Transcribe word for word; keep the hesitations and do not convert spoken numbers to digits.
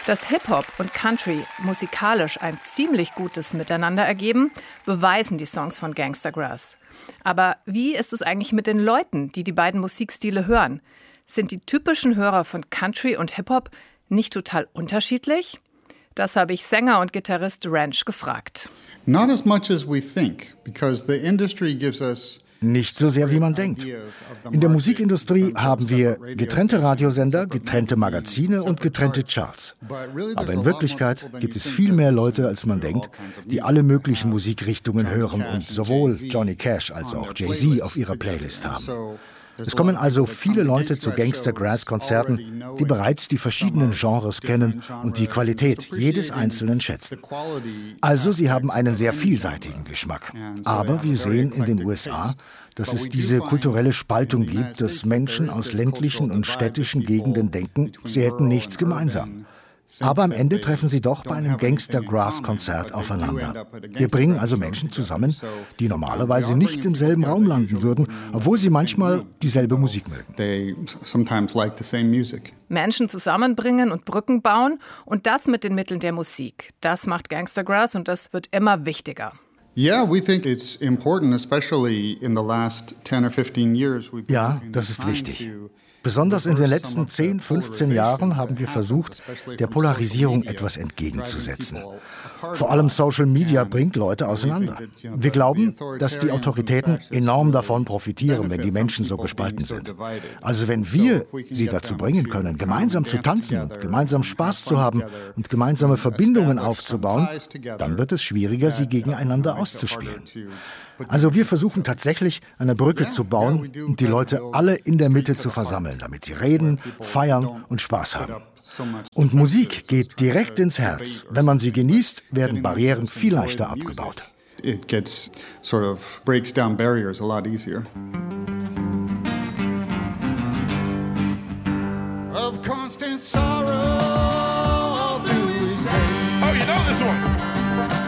Dass Hip-Hop und Country musikalisch ein ziemlich gutes Miteinander ergeben, beweisen die Songs von Gangsta Grass. Aber wie ist es eigentlich mit den Leuten, die die beiden Musikstile hören? Sind die typischen Hörer von Country und Hip-Hop nicht total unterschiedlich? Das habe ich Sänger und Gitarrist Ranch gefragt. Not as much as we think, because the industry gives us Nicht so sehr, wie man denkt. In der Musikindustrie haben wir getrennte Radiosender, getrennte Magazine und getrennte Charts. Aber in Wirklichkeit gibt es viel mehr Leute, als man denkt, die alle möglichen Musikrichtungen hören und sowohl Johnny Cash als auch Jay-Z auf ihrer Playlist haben. Es kommen also viele Leute zu Gangsta Grass-Konzerten, die bereits die verschiedenen Genres kennen und die Qualität jedes Einzelnen schätzen. Also sie haben einen sehr vielseitigen Geschmack. Aber wir sehen in den U S A, dass es diese kulturelle Spaltung gibt, dass Menschen aus ländlichen und städtischen Gegenden denken, sie hätten nichts gemeinsam. Aber am Ende treffen sie doch bei einem Gangsta Grass-Konzert aufeinander. Wir bringen also Menschen zusammen, die normalerweise nicht im selben Raum landen würden, obwohl sie manchmal dieselbe Musik mögen. Menschen zusammenbringen und Brücken bauen und das mit den Mitteln der Musik. Das macht Gangsta Grass und das wird immer wichtiger. Ja, das ist wichtig. Besonders in den letzten zehn, fünfzehn Jahren haben wir versucht, der Polarisierung etwas entgegenzusetzen. Vor allem Social Media bringt Leute auseinander. Wir glauben, dass die Autoritäten enorm davon profitieren, wenn die Menschen so gespalten sind. Also wenn wir sie dazu bringen können, gemeinsam zu tanzen und gemeinsam Spaß zu haben und gemeinsame Verbindungen aufzubauen, dann wird es schwieriger, sie gegeneinander auszuspielen. Also wir versuchen tatsächlich, eine Brücke zu bauen und die Leute alle in der Mitte zu versammeln, damit sie reden, feiern und Spaß haben. Und Musik geht direkt ins Herz. Wenn man sie genießt, werden Barrieren viel leichter abgebaut. It gets sort of breaks down barriers a lot easier. Of constant